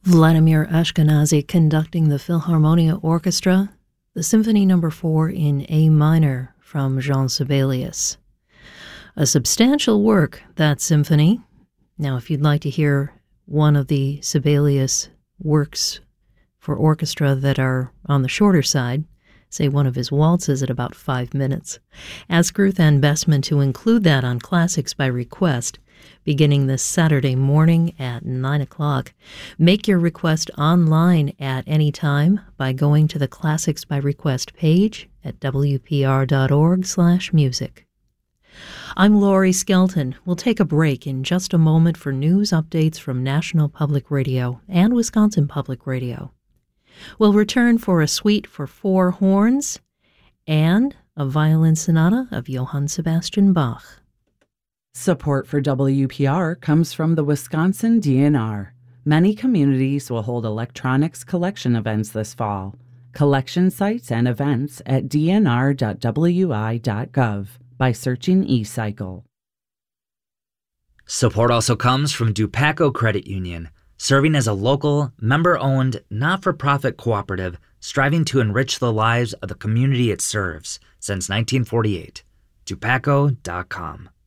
Vladimir Ashkenazy conducting the Philharmonia Orchestra, the Symphony No. 4 in A minor from Jean Sibelius. A substantial work, that symphony. Now, if you'd like to hear one of the Sibelius works for orchestra that are on the shorter side, say one of his waltzes at about 5 minutes, ask Ruth Ann Bessman to include that on Classics by Request, beginning this Saturday morning at 9 o'clock. Make your request online at any time by going to the Classics by Request page at wpr.org/music. I'm Laurie Skelton. We'll take a break in just a moment for news updates from National Public Radio and Wisconsin Public Radio. We'll return for a suite for 4 horns and a violin sonata of Johann Sebastian Bach. Support for WPR comes from the Wisconsin DNR. Many communities will hold electronics collection events this fall. Collection sites and events at dnr.wi.gov by searching eCycle. Support also comes from Dupaco Credit Union, serving as a local, member-owned, not-for-profit cooperative striving to enrich the lives of the community it serves since 1948. Dupaco.com.